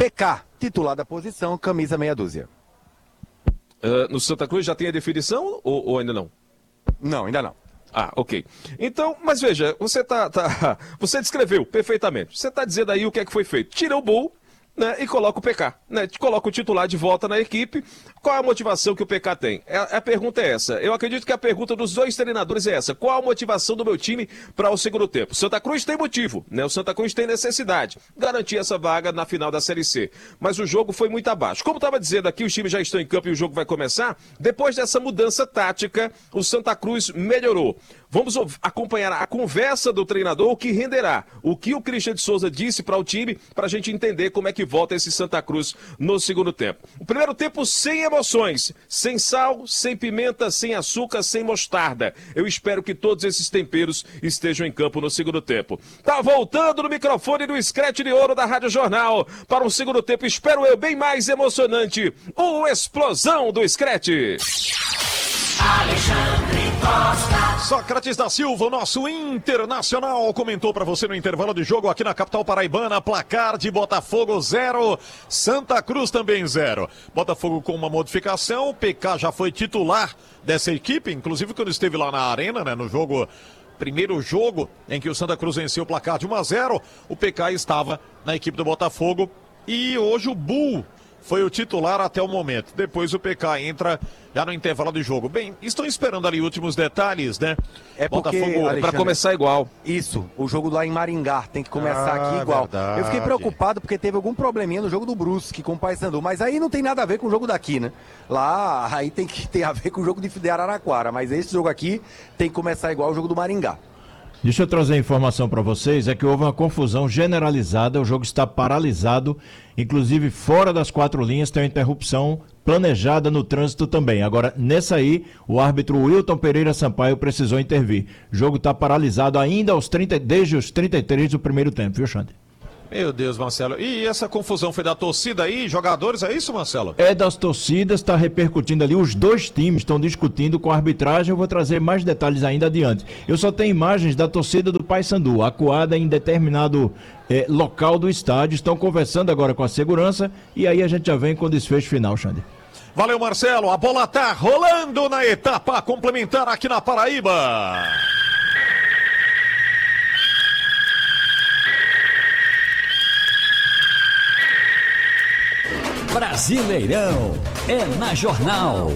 PK, titular da posição, camisa meia dúzia. No Santa Cruz já tem a definição ou ainda não? Não, ainda não. Ah, ok. Então, mas veja, você descreveu perfeitamente. Você está dizendo aí o que é que foi feito. Tira o Bull, né, e coloca o PK, né? Coloca o titular de volta na equipe. Qual é a motivação que o PK tem? A pergunta é essa. Eu acredito que a pergunta dos dois treinadores é essa. Qual a motivação do meu time para o segundo tempo? Santa Cruz tem motivo, né? O Santa Cruz tem necessidade. Garantir essa vaga na final da Série C. Mas o jogo foi muito abaixo. Como estava dizendo aqui, os times já estão em campo e o jogo vai começar. Depois dessa mudança tática, o Santa Cruz melhorou. Vamos acompanhar a conversa do treinador, o que renderá. O que o Christian de Souza disse para o time, para a gente entender como é que volta esse Santa Cruz no segundo tempo. O primeiro tempo sem emoções, sem sal, sem pimenta, sem açúcar, sem mostarda. Eu espero que todos esses temperos estejam em campo no segundo tempo. Tá voltando no microfone do Scratch de Ouro da Rádio Jornal para um segundo tempo, espero eu, bem mais emocionante. O Explosão do Scratch. Alexandre Costa. Sócrates da Silva, o nosso internacional, comentou para você no intervalo de jogo aqui na capital paraibana, placar de Botafogo 0, Santa Cruz também 0. Botafogo com uma modificação, o PK já foi titular dessa equipe, inclusive quando esteve lá na arena, né, no jogo, primeiro jogo em que o Santa Cruz venceu o placar de 1-0, o PK estava na equipe do Botafogo e hoje o Bull foi o titular até o momento. Depois o PK entra já no intervalo de jogo. Bem, estão esperando ali últimos detalhes, né? É porque, Botafogo para começar igual. Isso, o jogo lá em Maringá tem que começar aqui igual. Verdade. Eu fiquei preocupado porque teve algum probleminha no jogo do Brusque com o Paysandu, mas aí não tem nada a ver com o jogo daqui, né? Lá, aí tem que ter a ver com o jogo de Araraquara, mas esse jogo aqui tem que começar igual o jogo do Maringá. Deixa eu trazer a informação para vocês, é que houve uma confusão generalizada, o jogo está paralisado, inclusive fora das 4 linhas tem uma interrupção planejada no trânsito também. Agora, nessa aí, o árbitro Wilton Pereira Sampaio precisou intervir. O jogo está paralisado ainda desde os 33 do primeiro tempo, viu, Xande? Meu Deus, Marcelo. E essa confusão foi da torcida aí, jogadores, é isso, Marcelo? É das torcidas, está repercutindo ali. Os dois times estão discutindo com a arbitragem. Eu vou trazer mais detalhes ainda adiante. Eu só tenho imagens da torcida do Paysandu, acuada em determinado local do estádio. Estão conversando agora com a segurança e aí a gente já vem com o desfecho final, Xande. Valeu, Marcelo. A bola tá rolando na etapa complementar aqui na Paraíba. Brasileirão é na Jornal.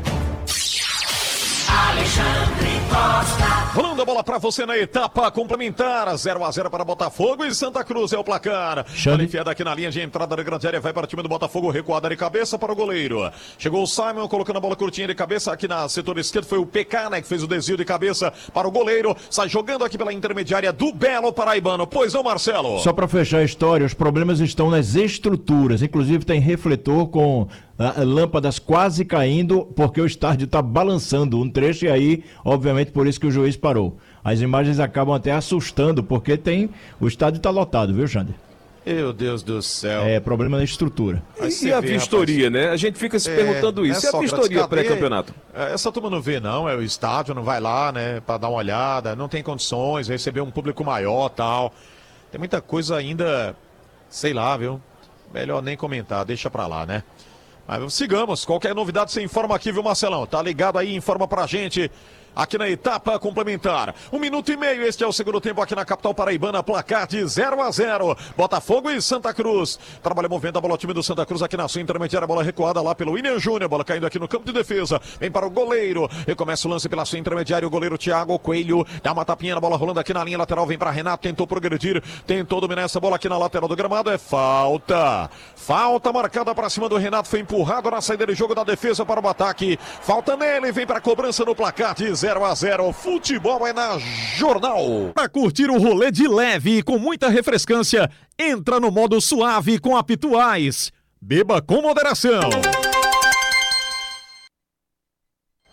Alexandre Costa. Rolando a bola pra você na etapa complementar, 0-0 para Botafogo e Santa Cruz é o placar. Bola enfiada aqui na linha de entrada da grande área, vai para o time do Botafogo, recuada de cabeça para o goleiro. Chegou o Simon, colocando a bola curtinha de cabeça aqui na setor esquerdo, foi o PK, né, que fez o desvio de cabeça para o goleiro. Sai jogando aqui pela intermediária do Belo Paraibano. Pois não, Marcelo? Só para fechar a história, os problemas estão nas estruturas, inclusive tem refletor com lâmpadas quase caindo, porque o estádio está balançando um trecho e aí, obviamente, por isso que o juiz parou. As imagens acabam até assustando, porque o estádio está lotado, viu, Xande? Meu Deus do céu. É problema na estrutura. E a vistoria, rapaz, né? A gente fica se perguntando isso. E a vistoria pré-campeonato? Essa turma não vê, não. É o estádio, não vai lá, né? Pra dar uma olhada. Não tem condições, receber um público maior tal. Tem muita coisa ainda, sei lá, viu? Melhor nem comentar, deixa pra lá, né? Mas sigamos, qualquer novidade você informa aqui, viu, Marcelão? Tá ligado aí, informa pra gente aqui na etapa complementar. 1 minuto e meio, este é o segundo tempo aqui na capital paraibana, placar de 0-0. Botafogo e Santa Cruz. Trabalha movendo a bola, o time do Santa Cruz aqui na sua intermediária, bola recuada lá pelo William Júnior, bola caindo aqui no campo de defesa, vem para o goleiro, recomeça o lance pela sua intermediária, o goleiro Thiago Coelho, dá uma tapinha na bola rolando aqui na linha lateral, vem para Renato, tentou progredir, tentou dominar essa bola aqui na lateral do gramado, é falta marcada para cima do Renato, foi empurrado na saída de jogo da defesa para o ataque, falta nele, vem para a cobrança no placar de 0-0, futebol é na Jornal. Para curtir o rolê de leve e com muita refrescância, entra no modo suave com a Pituais. Beba com moderação.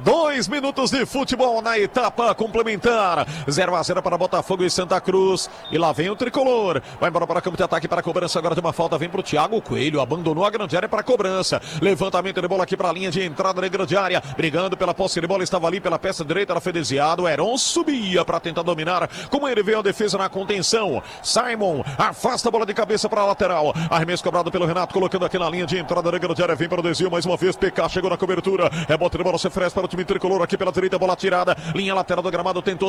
2 minutos de futebol na etapa complementar. 0-0 para Botafogo e Santa Cruz. E lá vem o tricolor. Vai embora para o campo de ataque para a cobrança agora de uma falta. Vem para o Thiago Coelho. Abandonou a grande área para a cobrança. Levantamento de bola aqui para a linha de entrada da grande área. Brigando pela posse de bola. Estava ali pela peça direita. Era Fedesiado. Heron subia para tentar dominar. Como ele veio a defesa na contenção. Simon afasta a bola de cabeça para a lateral. Arremesso cobrado pelo Renato. Colocando aqui na linha de entrada da grande área. Vem para o desvio mais uma vez. PK chegou na cobertura. Rebote de bola se oferece para o time tricolor aqui pela direita, bola tirada, linha lateral do gramado, tentou